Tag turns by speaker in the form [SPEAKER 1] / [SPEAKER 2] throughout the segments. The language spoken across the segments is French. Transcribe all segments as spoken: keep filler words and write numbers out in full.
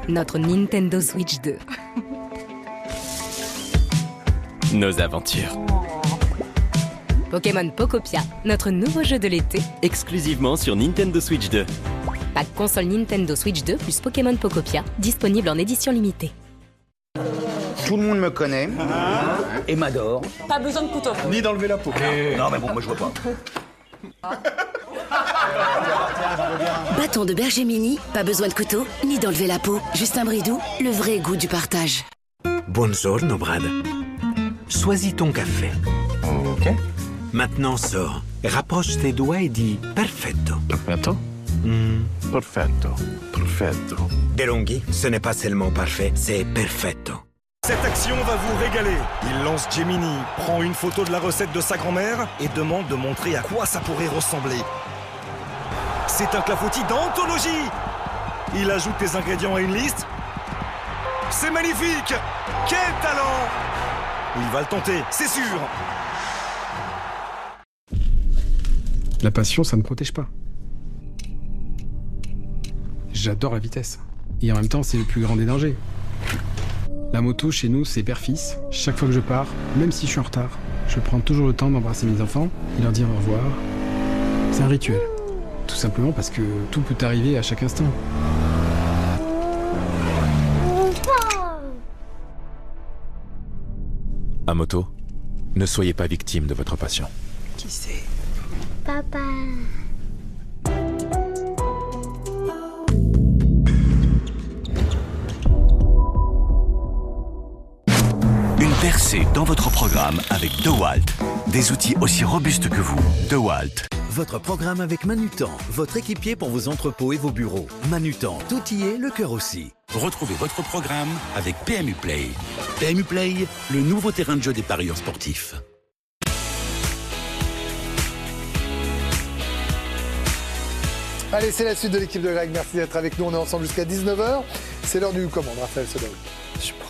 [SPEAKER 1] notre Nintendo Switch deux.
[SPEAKER 2] Nos aventures.
[SPEAKER 1] Pokémon Pokopia, notre nouveau jeu de l'été.
[SPEAKER 2] Exclusivement sur Nintendo Switch deux.
[SPEAKER 1] Pack console Nintendo Switch deux plus Pokémon Pokopia, disponible en édition limitée.
[SPEAKER 3] Tout le monde me connaît et m'adore.
[SPEAKER 4] Pas besoin de couteau.
[SPEAKER 3] Ni d'enlever la peau. Et... Non mais bon, moi je vois pas.
[SPEAKER 5] Bâton de berger mini, pas besoin de couteau, ni d'enlever la peau. Juste un bridou, le vrai goût du partage.
[SPEAKER 6] Buongiorno, Brad. Choisis ton café.
[SPEAKER 3] Ok.
[SPEAKER 6] Maintenant sors, rapproche tes doigts et dis perfetto.
[SPEAKER 7] Perfetto?
[SPEAKER 6] Mm.
[SPEAKER 7] Perfetto, perfetto.
[SPEAKER 6] DeLonghi, ce n'est pas seulement parfait, c'est perfetto.
[SPEAKER 8] Cette action va vous régaler. Il lance Gemini, prend une photo de la recette de sa grand-mère et demande de montrer à quoi ça pourrait ressembler. C'est un clafoutis d'anthologie. Il ajoute les ingrédients à une liste. C'est magnifique. Quel talent. Il va le tenter, c'est sûr.
[SPEAKER 9] La passion, ça ne protège pas. J'adore la vitesse. Et en même temps, c'est le plus grand des dangers. La moto, chez nous, c'est père-fils. Chaque fois que je pars, même si je suis en retard, je prends toujours le temps d'embrasser mes enfants et leur dire au revoir. C'est un rituel. Tout simplement parce que tout peut arriver à chaque instant.
[SPEAKER 2] À moto, ne soyez pas victime de votre passion.
[SPEAKER 5] Qui c'est ?
[SPEAKER 10] Papa.
[SPEAKER 11] Une percée dans votre programme avec DeWalt. Des outils aussi robustes que vous. DeWalt.
[SPEAKER 12] Votre programme avec Manutan, votre équipier pour vos entrepôts et vos bureaux. Manutan, tout y est, le cœur aussi.
[SPEAKER 11] Retrouvez votre programme avec P M U Play. P M U Play, le nouveau terrain de jeu des parieurs sportifs.
[SPEAKER 13] Allez, c'est la suite de l'équipe de Greg. Merci d'être avec nous. On est ensemble jusqu'à dix-neuf heures. C'est l'heure du commande, Raphaël Sodaoui. Supporte.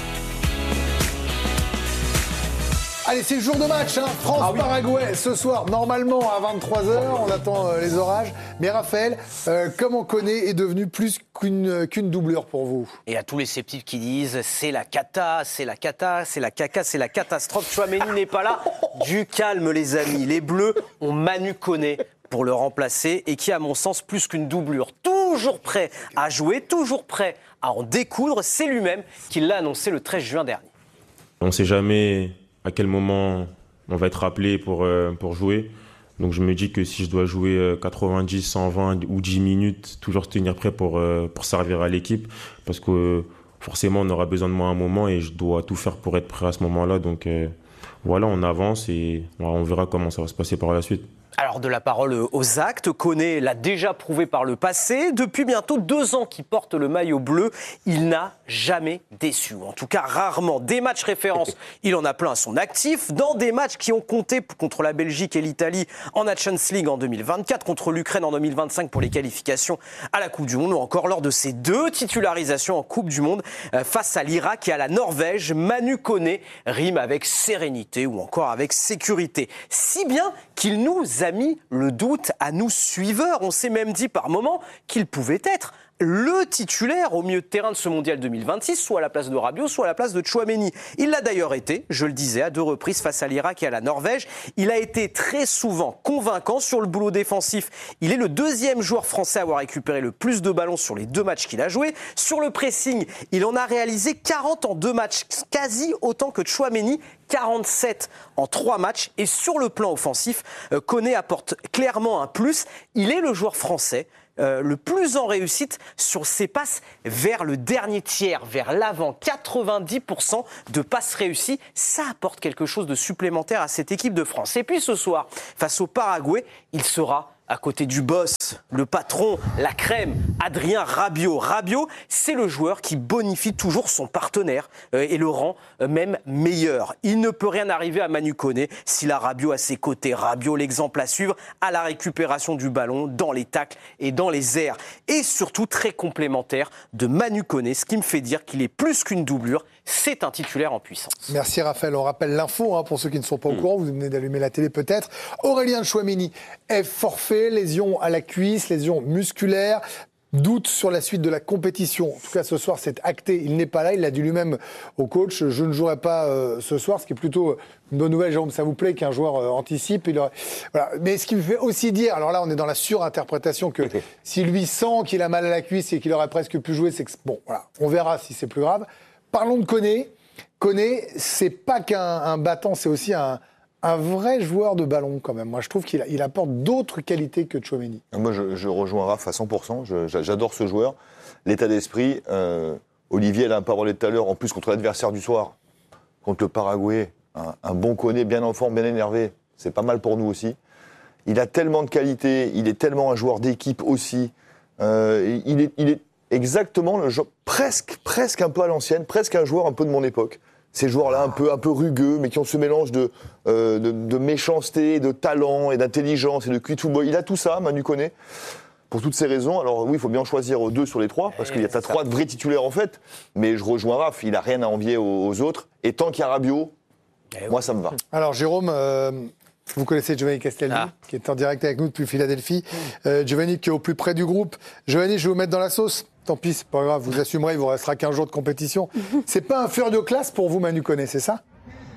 [SPEAKER 13] Allez, c'est le jour de match, hein. France-Paraguay, ah oui. Ce soir, normalement à vingt-trois heures, on attend euh, les orages. Mais Raphaël, euh, comme on connaît, est devenu plus qu'une, qu'une doublure pour vous.
[SPEAKER 14] Et à tous les sceptiques qui disent c'est la cata, c'est la cata, c'est la caca, c'est la catastrophe, Tchouaméni n'est pas là. Du calme, les amis. Les Bleus ont Manu Koné pour le remplacer et qui, à mon sens, plus qu'une doublure. Toujours prêt à jouer, toujours prêt à en découdre. C'est lui-même qui l'a annoncé le treize juin dernier.
[SPEAKER 15] On ne sait jamais à quel moment on va être appelé pour, euh, pour jouer. Donc je me dis que si je dois jouer quatre-vingt-dix, cent vingt ou dix minutes, toujours se tenir prêt pour, euh, pour servir à l'équipe. Parce que euh, forcément, on aura besoin de moi à un moment et je dois tout faire pour être prêt à ce moment-là. Donc euh, voilà, on avance et on verra comment ça va se passer par la suite.
[SPEAKER 14] Alors, de la parole aux actes, Koné l'a déjà prouvé par le passé. Depuis bientôt deux ans qu'il porte le maillot bleu, il n'a jamais déçu. En tout cas, rarement. Des matchs références, il en a plein à son actif. Dans des matchs qui ont compté contre la Belgique et l'Italie en Nations League en deux mille vingt-quatre, contre l'Ukraine en deux mille vingt-cinq pour les qualifications à la Coupe du Monde, ou encore lors de ses deux titularisations en Coupe du Monde face à l'Irak et à la Norvège, Manu Koné rime avec sérénité ou encore avec sécurité. Si bien qu'il nous a mis le doute à nous suiveurs. On s'est même dit par moments qu'il pouvait être le titulaire au milieu de terrain de ce mondial deux mille vingt-six, soit à la place de Rabiot, soit à la place de Tchouaméni. Il l'a d'ailleurs été, je le disais, à deux reprises face à l'Irak et à la Norvège. Il a été très souvent convaincant sur le boulot défensif. Il est le deuxième joueur français à avoir récupéré le plus de ballons sur les deux matchs qu'il a joués. Sur le pressing, il en a réalisé quarante en deux matchs, quasi autant que Tchouaméni, quarante-sept en trois matchs. Et sur le plan offensif, Koné apporte clairement un plus. Il est le joueur français Euh, le plus en réussite sur ses passes vers le dernier tiers, vers l'avant. quatre-vingt-dix pour cent de passes réussies, ça apporte quelque chose de supplémentaire à cette équipe de France. Et puis ce soir, face au Paraguay, il sera à côté du boss, le patron, la crème, Adrien Rabiot. Rabiot, c'est le joueur qui bonifie toujours son partenaire euh, et le rend euh, même meilleur. Il ne peut rien arriver à Manu Koné s'il a Rabiot à ses côtés. Rabiot, l'exemple à suivre à la récupération du ballon, dans les tacles et dans les airs. Et surtout très complémentaire de Manu Koné, ce qui me fait dire qu'il est plus qu'une doublure. C'est un titulaire en puissance.
[SPEAKER 13] Merci Raphaël. On rappelle l'info hein, pour ceux qui ne sont pas au mmh. courant. Vous venez d'allumer la télé peut-être. Aurélien Tchouaméni est forfait, lésion à la cuisse, lésion musculaire. doute sur la suite de la compétition. En tout cas, ce soir, c'est acté. Il n'est pas là. Il l'a dit lui-même au coach. Je ne jouerai pas euh, ce soir, ce qui est plutôt une bonne nouvelle, Jérôme. Ça vous plaît qu'un joueur euh, anticipe. Il aurait... voilà. Mais ce qui me fait aussi dire, alors là, on est dans la surinterprétation, que si lui sent qu'il a mal à la cuisse et qu'il aurait presque pu jouer, c'est que bon, voilà. On verra si c'est plus grave. Parlons de Koné. Koné, c'est pas qu'un un battant, c'est aussi un un vrai joueur de ballon quand même. Moi, je trouve qu'il a, il apporte d'autres qualités que Tchouaméni.
[SPEAKER 4] Moi, je, je rejoins Raph à cent pour cent. Je, j'adore ce joueur. L'état d'esprit, euh, Olivier, elle a un peu parlé tout à l'heure, en plus contre l'adversaire du soir, contre le Paraguay, un, un bon Koné, bien en forme, bien énervé, c'est pas mal pour nous aussi. Il a tellement de qualités, il est tellement un joueur d'équipe aussi. Euh, il, est, il est exactement le genre, presque, presque un peu à l'ancienne, presque un joueur un peu de mon époque. Ces joueurs-là, un peu, un peu rugueux, mais qui ont ce mélange de, euh, de, de méchanceté, de talent et d'intelligence et de cul de football. Il a tout ça, Manu Koné, pour toutes ces raisons. Alors oui, il faut bien en choisir deux sur les trois, parce qu'il y a trois de vrais titulaires en fait. Mais je rejoins Raph, il n'a rien à envier aux, aux autres. Et tant qu'il y a Rabiot, moi ça me va.
[SPEAKER 13] Alors Jérôme, euh, vous connaissez Giovanni Castaldi, ah. qui est en direct avec nous depuis Philadelphie. Euh, Giovanni qui est au plus près du groupe. Giovanni, je vais vous mettre dans la sauce. Tant pis, c'est pas grave, vous assumerez, il vous restera quinze jours de compétition. C'est pas un fur de classe pour vous, Manu Koné, c'est ça ?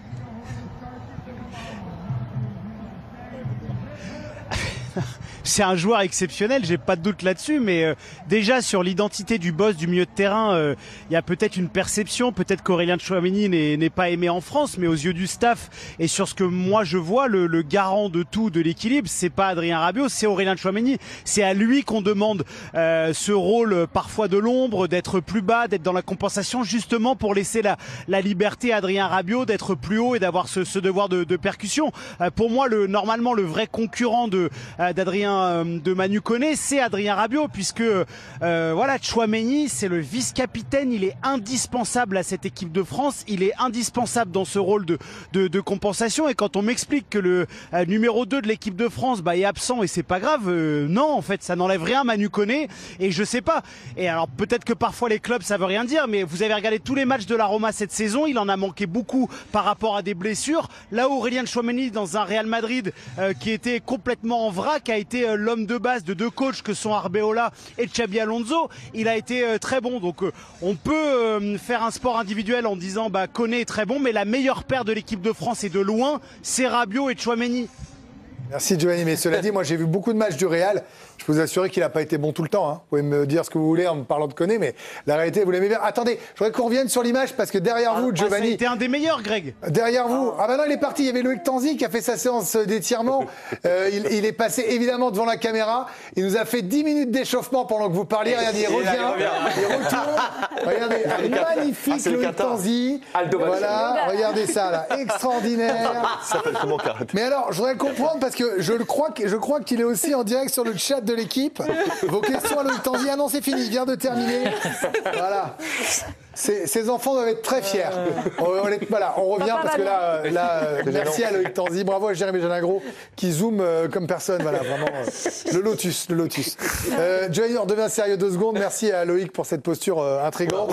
[SPEAKER 10] C'est un joueur exceptionnel, j'ai pas de doute là-dessus, mais euh, déjà sur l'identité du boss du milieu de terrain, il euh, y a peut-être une perception, peut-être qu'Aurélien Tchouaméni n'est, n'est pas aimé en France, mais aux yeux du staff et sur ce que moi je vois, le, le garant de tout, de l'équilibre, c'est pas Adrien Rabiot, c'est Aurélien Tchouaméni. C'est à lui qu'on demande euh, ce rôle parfois de l'ombre, d'être plus bas, d'être dans la compensation, justement pour laisser la, la liberté à Adrien Rabiot d'être plus haut et d'avoir ce, ce devoir de, de percussion. Euh, pour moi, le, normalement, le vrai concurrent de, euh, d'Adrien de Manu Koné, c'est Adrien Rabiot, puisque euh, voilà, Tchouaméni, c'est le vice-capitaine, il est indispensable à cette équipe de France, il est indispensable dans ce rôle de, de, de compensation. Et quand on m'explique que le euh, numéro deux de l'équipe de France bah, est absent et c'est pas grave, euh, non, en fait, ça n'enlève rien à Manu Koné, et je sais pas. Et alors peut-être que parfois les clubs ça veut rien dire, mais vous avez regardé tous les matchs de la Roma cette saison, il en a manqué beaucoup par rapport à des blessures. Là où Aurélien Tchouaméni dans un Real Madrid euh, qui était complètement en vrac, a été l'homme de base de deux coachs que sont Arbeloa et Xabi Alonso, il a été euh, très bon. Donc euh, on peut euh, faire un sport individuel en disant bah Koné est très bon, mais la meilleure paire de l'équipe de France et de loin, c'est Rabiot et Tchouaméni.
[SPEAKER 13] Merci Giovanni, mais cela dit, moi j'ai vu beaucoup de matchs du Real. Je peux vous assurer qu'il n'a pas été bon tout le temps. Hein. Vous pouvez me dire ce que vous voulez en me parlant de Koné, mais la réalité, vous l'aimez bien. Attendez, je voudrais qu'on revienne sur l'image parce que derrière ah, vous, Giovanni.
[SPEAKER 10] Ah, ça a été un des meilleurs, Greg.
[SPEAKER 13] Derrière vous. Ah, bah non, il est parti. Il y avait Loïc Tanzi qui a fait sa séance d'étirement. euh, il, il est passé évidemment devant la caméra. Il nous a fait dix minutes d'échauffement pendant que vous parliez. Regardez, il revient. Il retourne. Regardez, un magnifique ah, Loïc Tanzi. Voilà, regardez ça là. Extraordinaire.
[SPEAKER 4] Ça s'appelle comment, Carrette ?
[SPEAKER 13] Mais alors, je voudrais comprendre parce que je le crois, je crois qu'il est aussi en direct sur le chat de l'équipe. Vos questions à Loïc Tanzi. Ah non, c'est fini, il vient de terminer. Voilà. Ces, ces enfants doivent être très fiers. On, on, est, voilà, on revient parce que là, là merci à Loïc Tanzi. Bravo à Jérémy Janagro qui zoome euh, comme personne. Voilà, vraiment. Euh, le lotus, le lotus. Euh, Johnny, on devient sérieux deux secondes. Merci à Loïc pour cette posture euh, intrigante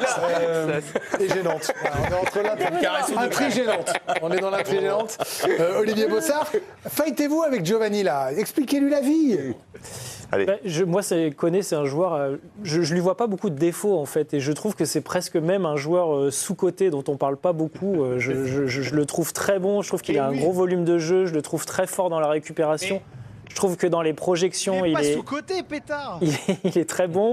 [SPEAKER 13] euh, et gênante. Voilà, on est entre là, intrigénante. On est dans l'intrigénante. Euh, Olivier Bossard, fightez-vous avec Giovanni là. Expliquez-lui la vie.
[SPEAKER 16] Allez. Bah, je, moi, c'est, Koné, c'est un joueur. Euh, je ne lui vois pas beaucoup de défauts, en fait. Et je trouve que c'est presque même un joueur euh, sous-coté dont on ne parle pas beaucoup. Euh, je, je, je, je le trouve très bon. Je trouve qu'il et a oui. un gros volume de jeu. Je le trouve très fort dans la récupération. Et... Je trouve que dans les projections, il, il est.
[SPEAKER 10] Sous-coté, pétard.
[SPEAKER 16] Il est, il est très bon.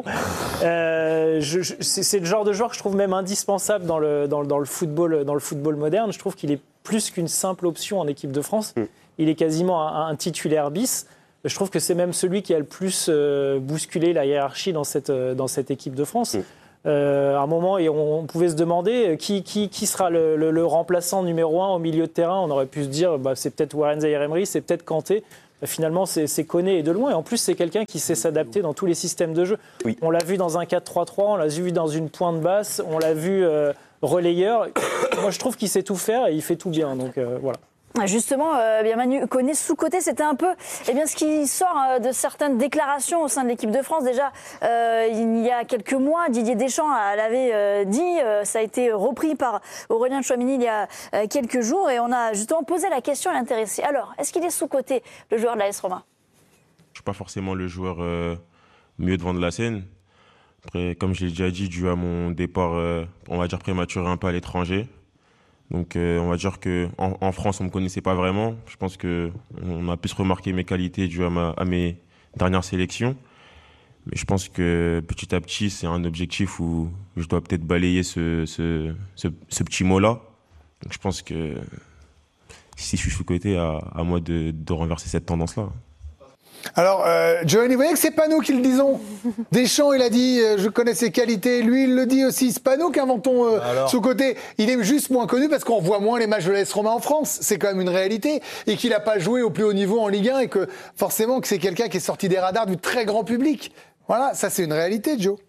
[SPEAKER 16] Euh, je, je, c'est, c'est le genre de joueur que je trouve même indispensable dans le, dans, dans le, football, dans le football moderne. Je trouve qu'il est plus qu'une simple option en équipe de France. Mm. Il est quasiment un, un titulaire bis. Je trouve que c'est même celui qui a le plus euh, bousculé la hiérarchie dans cette, euh, dans cette équipe de France. Mmh. Euh, à un moment, et on, on pouvait se demander qui, qui, qui sera le, le, le remplaçant numéro un au milieu de terrain. On aurait pu se dire bah, c'est peut-être Warren Zaïre-Emery, c'est peut-être Kanté. Bah, finalement, c'est, c'est Koné et de loin. Et en plus, c'est quelqu'un qui sait s'adapter dans tous les systèmes de jeu. Oui. On l'a vu dans un quatre trois trois, on l'a vu dans une pointe basse, on l'a vu euh, relayeur. Moi, je trouve qu'il sait tout faire et il fait tout bien. Donc euh, voilà.
[SPEAKER 17] Justement, euh, bien Manu Koné sous-coté, c'était un peu eh bien, ce qui sort euh, de certaines déclarations au sein de l'équipe de France. Déjà, euh, il y a quelques mois, Didier Deschamps l'avait euh, dit, euh, ça a été repris par Aurélien Tchouaméni il y a euh, quelques jours, et on a justement posé la question à l'intéressé. Alors, est-ce qu'il est sous-coté, le joueur de l'A S Roma ?
[SPEAKER 15] Je ne suis pas forcément le joueur euh, mieux devant de la scène. Après, comme je l'ai déjà dit, dû à mon départ, euh, on va dire prématuré un peu à l'étranger. Donc, euh, on va dire que en, en France, on me connaissait pas vraiment. Je pense que on a plus remarqué mes qualités dû à, ma, à mes dernières sélections. Mais je pense que petit à petit, c'est un objectif où je dois peut-être balayer ce, ce, ce, ce petit mot-là. Donc, je pense que si je suis sous-coté, à, à moi de, de renverser cette tendance-là.
[SPEAKER 13] Alors, euh, Giovanni, vous voyez que c'est pas nous qui le disons. Deschamps, il a dit, euh, je connais ses qualités. Lui, il le dit aussi. C'est pas nous qui inventons euh, sous-côté. Il est juste moins connu parce qu'on voit moins les matchs de l'A S Roma en France. C'est quand même une réalité. Et qu'il n'a pas joué au plus haut niveau en Ligue un et que forcément que c'est quelqu'un qui est sorti des radars du très grand public. Voilà, ça c'est une réalité, Joe.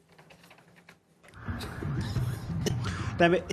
[SPEAKER 10] Non mais...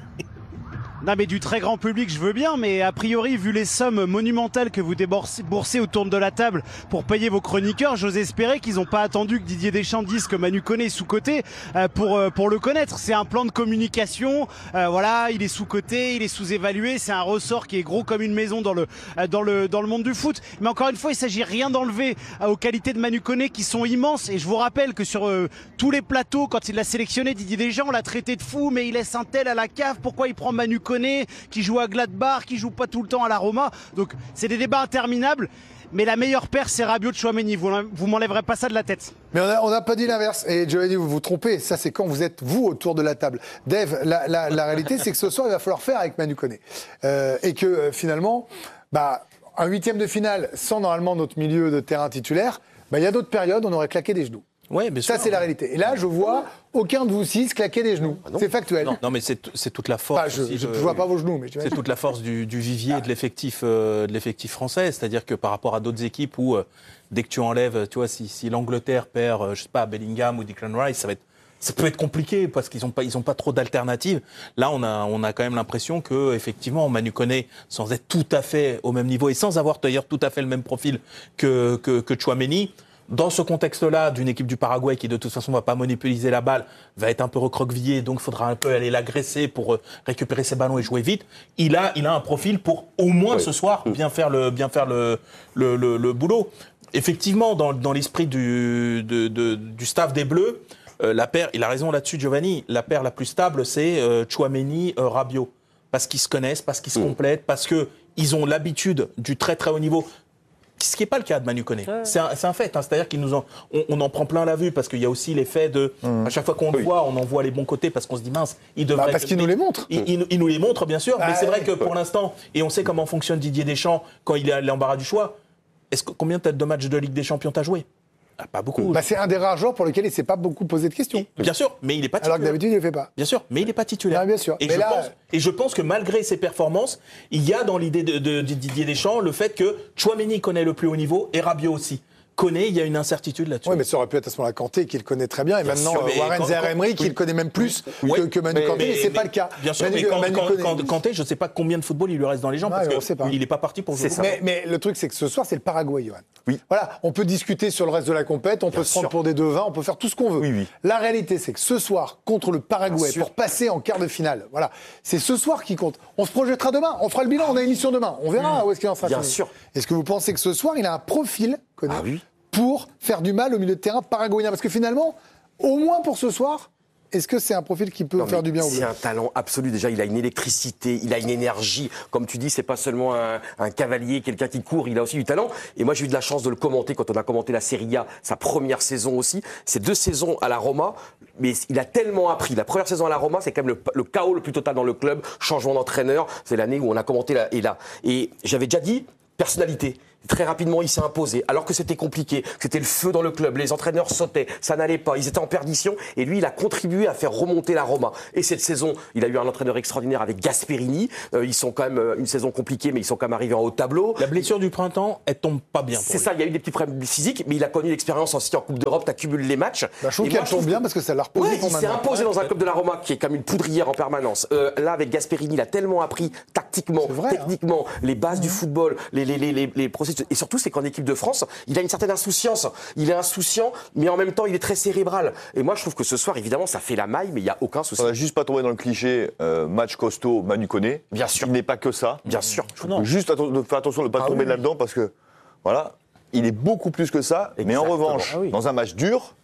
[SPEAKER 10] Non mais du très grand public je veux bien, mais a priori vu les sommes monumentales que vous déboursez autour de la table pour payer vos chroniqueurs, j'ose espérer qu'ils n'ont pas attendu que Didier Deschamps dise que Manu Koné est sous-coté euh, pour, euh, pour le connaître. C'est un plan de communication, euh, voilà, il est sous-coté, il est sous-évalué, c'est un ressort qui est gros comme une maison dans le, euh, dans le, dans le monde du foot. Mais encore une fois, il s'agit rien d'enlever euh, aux qualités de Manu Koné qui sont immenses. Et je vous rappelle que sur euh, tous les plateaux, quand il l'a sélectionné, Didier Deschamps l'a traité de fou, mais il laisse un tel à la cave, pourquoi il prend Manu Koné qui joue à Gladbach, qui joue pas tout le temps à la Roma. Donc c'est des débats interminables. Mais la meilleure paire, c'est Rabiot de Tchouaméni. Vous, vous m'enlèverez pas ça de la tête.
[SPEAKER 13] Mais on n'a pas dit l'inverse. Et Giovanni, vous vous trompez. Ça, c'est quand vous êtes, vous, autour de la table. Dave, la, la, la réalité, c'est que ce soir, il va falloir faire avec Manu Koné. Euh, et que euh, finalement, bah, un huitième de finale sans normalement notre milieu de terrain titulaire, bah, il y a d'autres périodes, on aurait claqué des genoux.
[SPEAKER 18] Ouais, bien sûr.
[SPEAKER 13] Ça, c'est la réalité. Et là, je vois aucun de vous six claquer des genoux. Ah c'est factuel.
[SPEAKER 18] Non, non mais c'est, c'est toute la force.
[SPEAKER 13] Enfin, je ne
[SPEAKER 18] de,
[SPEAKER 13] vois pas vos genoux, mais
[SPEAKER 18] c'est toute la force du, du vivier ah. de, l'effectif, euh, de l'effectif français. C'est-à-dire que par rapport à d'autres équipes où, euh, dès que tu enlèves, tu vois, si, si l'Angleterre perd, euh, je sais pas, Bellingham ou Declan Rice, ça va être. Ça peut être compliqué parce qu'ils n'ont pas, ils ont pas trop d'alternatives. Là, on a, on a quand même l'impression que, effectivement, Manu Koné, sans être tout à fait au même niveau et sans avoir d'ailleurs tout à fait le même profil que, que, que Tchouaméni, dans ce contexte-là, d'une équipe du Paraguay qui de toute façon ne va pas monopoliser la balle, va être un peu recroquevillée, donc il faudra un peu aller l'agresser pour récupérer ses ballons et jouer vite. Il a, il a un profil pour au moins oui. ce soir bien faire le, bien faire le, le, le, le boulot. Effectivement, dans, dans l'esprit du, de, de, du staff des Bleus, euh, la paire, il a raison là-dessus, Giovanni, la paire la plus stable, c'est euh, Tchouaméni, euh, Rabiot. Parce qu'ils se connaissent, parce qu'ils se mmh. complètent, parce qu'ils ont l'habitude du très très haut niveau. Ce qui n'est pas le cas de Manu Koné. Ouais. C'est, un, c'est un fait. Hein. C'est-à-dire qu'on en, on, on en prend plein la vue parce qu'il y a aussi l'effet de. Mmh. À chaque fois qu'on oui. le voit, on en voit les bons côtés parce qu'on se dit mince, il devrait.
[SPEAKER 13] Bah parce qu'il nous les montre.
[SPEAKER 18] Il, il, il nous les montre, bien sûr. Ah, mais c'est vrai que pour l'instant, et on sait comment fonctionne Didier Deschamps quand il est à l'embarras du choix. Est-ce que, combien de matchs de Ligue des Champions t'as joué? Ah, pas beaucoup.
[SPEAKER 13] Bah, c'est un des rares joueurs pour lesquels il ne s'est pas beaucoup posé de questions.
[SPEAKER 18] Bien sûr, mais il n'est pas titulaire.
[SPEAKER 13] Alors que d'habitude, il ne le fait pas.
[SPEAKER 18] Bien sûr, mais il n'est pas titulaire.
[SPEAKER 13] Ah, bien sûr.
[SPEAKER 18] Et,
[SPEAKER 13] mais
[SPEAKER 18] je
[SPEAKER 13] là...
[SPEAKER 18] pense, et je pense que malgré ses performances, il y a dans l'idée de, de, de Didier Deschamps le fait que Tchouaméni connaît le plus haut niveau et Rabiot aussi. Koné, il y a une incertitude là-dessus.
[SPEAKER 13] Oui, mais ça aurait pu être à ce moment-là Kanté, qui le connaît très bien, et bien maintenant sûr, euh, Warren Zaïre-Emery, qui oui. le connaît même plus oui. que, que Manu Kanté, mais, mais c'est pas le cas.
[SPEAKER 18] Bien sûr, Manu, mais quand, Manu quand, quand, Kanté, je ne sais pas combien de football il lui reste dans les jambes, ouais, parce qu'il n'est pas parti pour jouer.
[SPEAKER 13] Mais, mais le truc, c'est que ce soir, c'est le Paraguay, Johan. Oui. Voilà, on peut discuter sur le reste de la compète, on bien peut sûr. se prendre pour des devins, on peut faire tout ce qu'on veut. Oui, oui. La réalité, c'est que ce soir, contre le Paraguay, pour passer en quart de finale, voilà, c'est ce soir qui compte. On se projettera demain, on fera le bilan, on a une émission demain, on verra mmh. où est-ce qu'il en sera.
[SPEAKER 18] Bien sûr.
[SPEAKER 13] Est-ce que vous pensez que ce soir, il a un profil
[SPEAKER 18] Ah oui.
[SPEAKER 13] pour faire du mal au milieu de terrain paraguayen? Parce que finalement, au moins pour ce soir, est-ce que c'est un profil qui peut non, faire du bien au Bleu?
[SPEAKER 19] C'est un talent absolu. Déjà, il a une électricité, il a une énergie. Comme tu dis, c'est pas seulement un, un cavalier, quelqu'un qui court, il a aussi du talent. Et moi, j'ai eu de la chance de le commenter quand on a commenté la Serie A, sa première saison aussi. C'est deux saisons à la Roma, mais il a tellement appris. La première saison à la Roma, c'est quand même le, le chaos le plus total dans le club, changement d'entraîneur. C'est l'année où on a commenté la, et là. Et j'avais déjà dit, personnalité. Très rapidement, il s'est imposé, alors que c'était compliqué, que c'était le feu dans le club, les entraîneurs sautaient, ça n'allait pas, ils étaient en perdition, et lui, il a contribué à faire remonter la Roma. Et cette saison, il a eu un entraîneur extraordinaire avec Gasperini, euh, ils sont quand même, euh, une saison compliquée, mais ils sont quand même arrivés en haut de tableau.
[SPEAKER 18] La blessure du printemps, elle tombe pas bien pour
[SPEAKER 19] C'est
[SPEAKER 18] lui.
[SPEAKER 19] ça, il y a eu des petits problèmes physiques, mais il a connu l'expérience aussi en Coupe d'Europe, t'accumules les matchs.
[SPEAKER 13] Bah, je trouve qu'elle tombe bien parce que ça l'a reposé
[SPEAKER 19] ouais, il s'est imposé dans un club de la Roma qui est comme une poudrière en permanence. Euh, là, avec Gasperini, il a tellement appris tactiquement, vrai, techniquement, hein. les bases mmh. du football, les, les, les, les, les processus, et surtout, c'est qu'en équipe de France, il a une certaine insouciance. Il est insouciant, mais en même temps, il est très cérébral. Et moi, je trouve que ce soir, évidemment, ça fait la maille, mais il n'y a aucun souci.
[SPEAKER 4] On va juste pas tomber dans le cliché euh, match costaud, Manu Koné.
[SPEAKER 19] Bien sûr.
[SPEAKER 4] Il n'est pas que ça.
[SPEAKER 19] Bien sûr.
[SPEAKER 4] Juste atten- faire attention de ne pas ah, tomber oui, là-dedans, parce que, voilà, il est beaucoup plus que ça. Exactement. Mais en revanche, ah, oui. dans un match dur,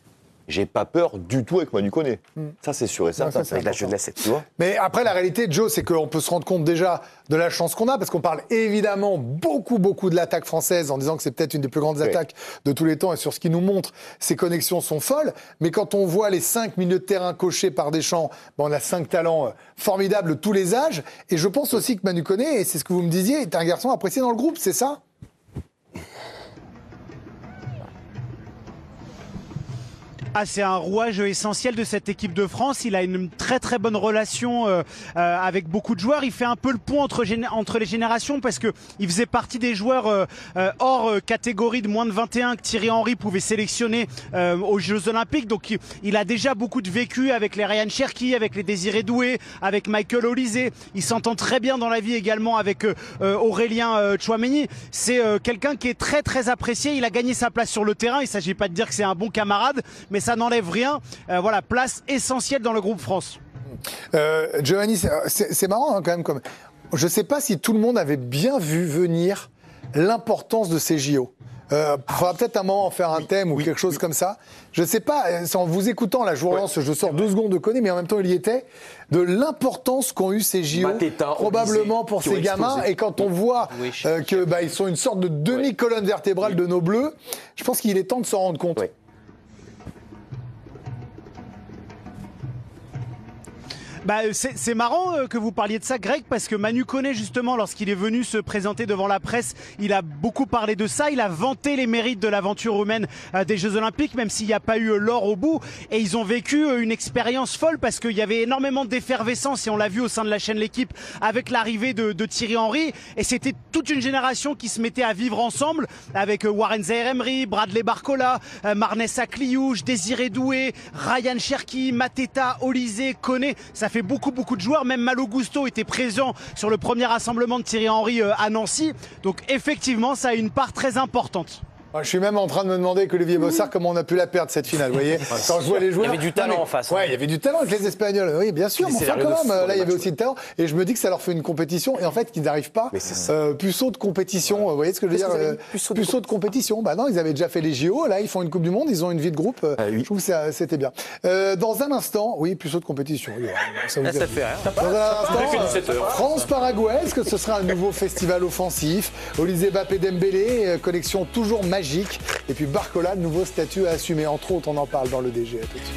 [SPEAKER 4] j'ai pas peur du tout avec Manu Koné. Mm. Ça, c'est sûr et certain.
[SPEAKER 13] Ouais, ça,
[SPEAKER 4] avec la jeunesse, tu vois.
[SPEAKER 13] Mais après, la réalité, Joe, c'est qu'on peut se rendre compte déjà de la chance qu'on a, parce qu'on parle évidemment beaucoup, beaucoup de l'attaque française, en disant que c'est peut-être une des plus grandes oui. attaques de tous les temps, et sur ce qui nous montre, ces connexions sont folles. Mais quand on voit les cinq milieux de terrain cochés par Deschamps, ben on a cinq talents euh, formidables de tous les âges. Et je pense aussi que Manu Koné, et c'est ce que vous me disiez, est un garçon apprécié dans le groupe, c'est ça ?
[SPEAKER 10] Ah, c'est un rouage essentiel de cette équipe de France. Il a une très très bonne relation euh, euh, avec beaucoup de joueurs. Il fait un peu le pont entre, entre les générations parce que il faisait partie des joueurs euh, euh, hors euh, catégorie de moins de vingt et un que Thierry Henry pouvait sélectionner euh, aux Jeux Olympiques. Donc il, il a déjà beaucoup de vécu avec les Ryan Cherki, avec les Désiré Doué, avec Michael Olise. Il s'entend très bien dans la vie également avec euh, Aurélien euh, Tchouaméni. C'est euh, quelqu'un qui est très très apprécié. Il a gagné sa place sur le terrain. Il ne s'agit pas de dire que c'est un bon camarade, mais ça n'enlève rien. Euh, voilà, place essentielle dans le groupe France.
[SPEAKER 13] Euh, Giovanni, c'est, c'est marrant hein, quand même. Comme... Je ne sais pas si tout le monde avait bien vu venir l'importance de ces J O. Il euh, faudra peut-être un moment en faire un thème ou oui, quelque chose oui. comme ça. Je ne sais pas, en vous écoutant, là je vous relance, ouais, je sors deux secondes de Koné, mais en même temps il y était, de l'importance qu'ont eu ces J O, Mateta, probablement pour ces gamins. Explosé. Et quand on voit oui, euh, qu'ils bah, sont une sorte de demi-colonne vertébrale oui. de nos Bleus, je pense qu'il est temps de s'en rendre compte. Oui.
[SPEAKER 10] Bah, c'est, c'est marrant euh, que vous parliez de ça, Greg, parce que Manu Koné, justement, lorsqu'il est venu se présenter devant la presse, il a beaucoup parlé de ça. Il a vanté les mérites de l'aventure humaine euh, des Jeux Olympiques, même s'il n'y a pas eu euh, l'or au bout. Et ils ont vécu euh, une expérience folle parce qu'il y avait énormément d'effervescence, et on l'a vu au sein de la chaîne L'Équipe avec l'arrivée de, de Thierry Henry. Et c'était toute une génération qui se mettait à vivre ensemble avec euh, Warren Zaïre-Emery, Bradley Barcola, euh, Marnès Akliouche, Désiré Doué, Ryan Cherki, Mateta, Olise, Koné. Ça fait beaucoup beaucoup de joueurs, même Malo Gusto était présent sur le premier rassemblement de Thierry Henry à Nancy, donc effectivement ça a une part très importante.
[SPEAKER 13] Je suis même en train de me demander avec Olivier Bossard comment on a pu la perdre cette finale, vous voyez. Quand je vois les joueurs,
[SPEAKER 14] il y avait du talent mais, en face.
[SPEAKER 13] Ouais, il y avait du talent avec les Espagnols. Oui, bien sûr, mais enfin quand même, là il y avait aussi du talent. Et je me dis que ça leur fait une compétition et en fait qu'ils n'arrivent pas. Euh, puceau de compétition, vous voyez ce que je veux dire euh, Puceau, de, puceau de compétition. Bah non, ils avaient déjà fait les J O. Là, ils font une Coupe du Monde, ils ont une vie de groupe. Ah, oui. Je trouve que ça, c'était bien. Euh, dans un instant, oui, puceau de compétition. Oui,
[SPEAKER 14] ça, vous ah, ça fait rien.
[SPEAKER 13] Dans un instant, euh, France-Paraguay, est-ce que ce sera un nouveau festival offensif? Olise Mbappé Dembélé, connexion toujours magique. Et puis Barcola, nouveau statut à assumer. Entre autres, on en parle dans le D G. À tout de suite.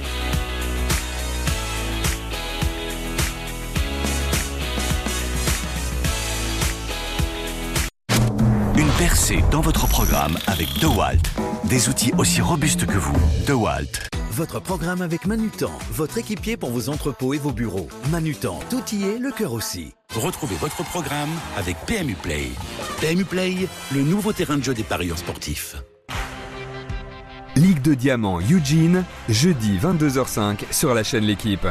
[SPEAKER 11] Une percée dans votre programme avec DeWalt. Des outils aussi robustes que vous. DeWalt.
[SPEAKER 12] Votre programme avec Manutan, votre équipier pour vos entrepôts et vos bureaux. Manutan, tout y est, le cœur aussi.
[SPEAKER 6] Retrouvez votre programme avec P M U Play. P M U Play, le nouveau terrain de jeu des parieurs sportifs.
[SPEAKER 20] Ligue de Diamant Eugene, jeudi vingt-deux heures cinq sur la chaîne L'Équipe.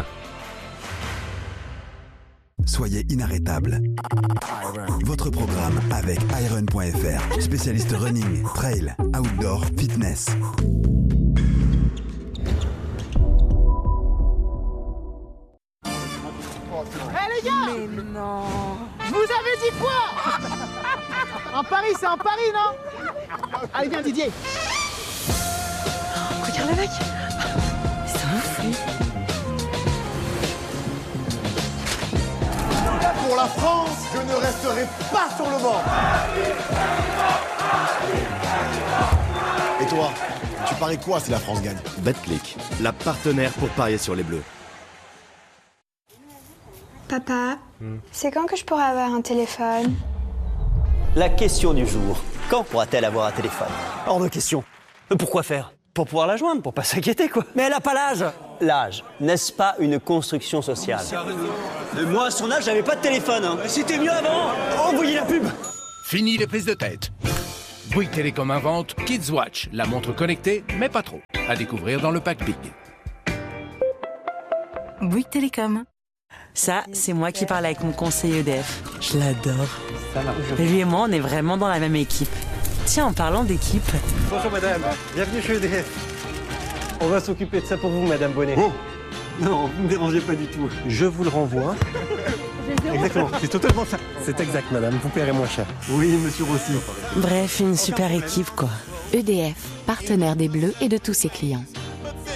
[SPEAKER 21] Soyez inarrêtable. Votre programme avec Iron point F R, spécialiste running, trail, outdoor, fitness.
[SPEAKER 22] Eh les gars! Mais non! Je vous avais dit quoi? Un pari, c'est un pari, non? Allez, viens, Didier! Oh, regarde le mec! C'est un ouf, lui!
[SPEAKER 23] Pour la France, je ne resterai pas sur le banc! Et toi, tu paries quoi si la France gagne?
[SPEAKER 24] Betclic, la partenaire pour parier sur les Bleus.
[SPEAKER 25] Papa, hmm. c'est quand que je pourrai avoir un téléphone?
[SPEAKER 26] La question du jour, quand pourra-t-elle avoir un téléphone? Hors de question. Mais pourquoi faire? Pour pouvoir la joindre, pour pas s'inquiéter, quoi. Mais elle a pas l'âge. L'âge, n'est-ce pas une construction sociale? Mais moi, à son âge, j'avais pas de téléphone. Hein. C'était mieux avant. Envoyez la pub.
[SPEAKER 6] Fini les prises de tête. Bouygues Télécom invente Kids Watch, la montre connectée, mais pas trop. À découvrir dans le pack Big.
[SPEAKER 27] Bouygues Télécom. Ça, c'est moi qui parle avec mon conseiller E D F. Je l'adore. Lui et moi, on est vraiment dans la même équipe. Tiens, en parlant d'équipe...
[SPEAKER 28] Bonjour madame, bienvenue chez E D F. On va s'occuper de ça pour vous, madame Bonnet. Oh non, vous ne me dérangez pas du tout. Je vous le renvoie. Exactement, c'est totalement ça. C'est exact, madame, vous paierez moins cher. Oui, monsieur Rossi.
[SPEAKER 27] Bref, une super équipe, quoi.
[SPEAKER 1] E D F, partenaire des Bleus et de tous ses clients.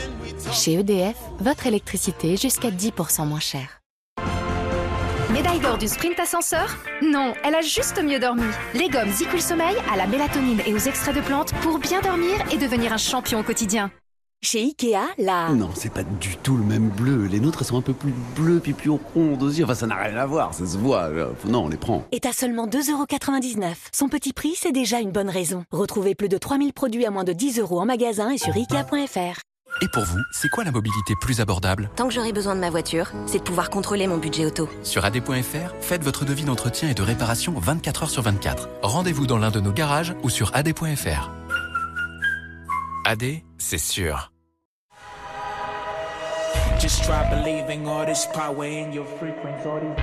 [SPEAKER 1] Chez E D F, votre électricité est jusqu'à dix pour cent moins chère.
[SPEAKER 2] Médaille d'or du sprint ascenseur? Non, elle a juste mieux dormi. Les gommes Zicul Sommeil à la mélatonine et aux extraits de plantes pour bien dormir et devenir un champion au quotidien.
[SPEAKER 3] Chez Ikea, la...
[SPEAKER 23] Non, c'est pas du tout le même bleu. Les nôtres, elles sont un peu plus bleues, puis plus rondes aussi. Enfin, ça n'a rien à voir, ça se voit. Non, on les prend.
[SPEAKER 3] est à seulement deux euros quatre-vingt-dix-neuf. Son petit prix, c'est déjà une bonne raison. Retrouvez plus de trois mille produits à moins de dix euros en magasin et sur ikea point f r.
[SPEAKER 5] Et pour vous, c'est quoi la mobilité plus abordable?
[SPEAKER 3] Tant que j'aurai besoin de ma voiture, c'est de pouvoir contrôler mon budget auto.
[SPEAKER 5] Sur A D point F R, faites votre devis d'entretien et de réparation vingt-quatre heures sur vingt-quatre. Rendez-vous dans l'un de nos garages ou sur A D point F R. A D, c'est sûr.
[SPEAKER 7] Just try believing all this power in your frequency, all these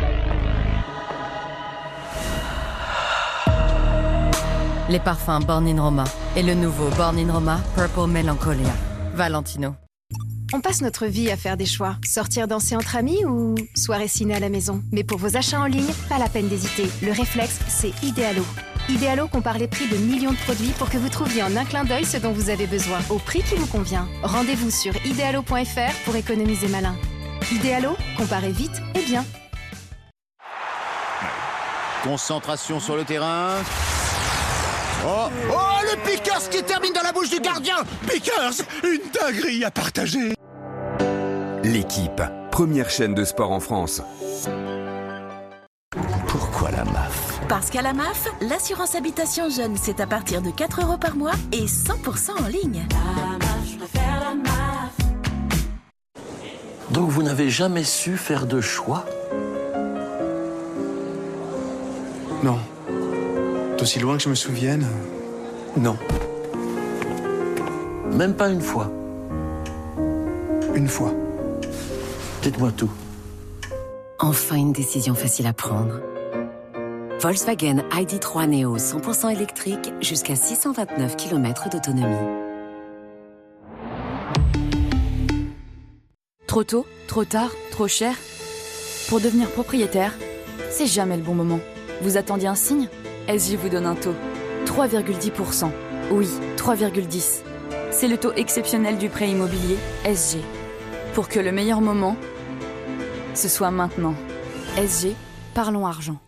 [SPEAKER 8] Les parfums Born in Roma et le nouveau Born in Roma Purple Melancholia. Valentino.
[SPEAKER 2] On passe notre vie à faire des choix. Sortir danser entre amis ou soirée ciné à la maison. Mais pour vos achats en ligne, pas la peine d'hésiter. Le réflexe, c'est Idealo. Idealo compare les prix de millions de produits pour que vous trouviez en un clin d'œil ce dont vous avez besoin, au prix qui vous convient. Rendez-vous sur idealo point f r pour économiser malin. Idealo, comparez vite et bien.
[SPEAKER 9] Concentration sur le terrain. Oh, oh, le Pickers qui termine dans la bouche du gardien. Pickers, une dinguerie à partager.
[SPEAKER 20] L'équipe, première chaîne de sport en France.
[SPEAKER 9] Pourquoi la M A F?
[SPEAKER 3] Parce qu'à la M A F, l'assurance habitation jeune, c'est à partir de quatre euros par mois et cent pour cent en ligne.
[SPEAKER 16] Donc vous n'avez jamais su faire de choix?
[SPEAKER 17] Non. D'aussi loin que je me souvienne, non.
[SPEAKER 16] Même pas une fois?
[SPEAKER 17] Une fois.
[SPEAKER 16] Dites-moi tout.
[SPEAKER 3] Enfin une décision facile à prendre. Volkswagen I D trois Neo cent pour cent électrique jusqu'à six cent vingt-neuf kilomètres d'autonomie.
[SPEAKER 27] Trop tôt, trop tard, trop cher. Pour devenir propriétaire, c'est jamais le bon moment. Vous attendiez un signe? S J vous donne un taux. trois virgule dix pour cent. Oui, trois virgule dix. C'est le taux exceptionnel du prêt immobilier S G. Pour que le meilleur moment, ce soit maintenant. S G, parlons argent.